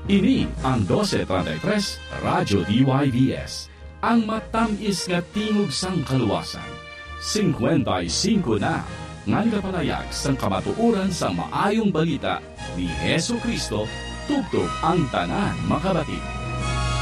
Ini ang 1233 Radyo DYVS, ang matamis nga tingog sang kaluwasan. 55 na nga nagapanayag sang kamatuoran sa maayong balita ni Hesu Kristo, tugtog ang tanan makabati.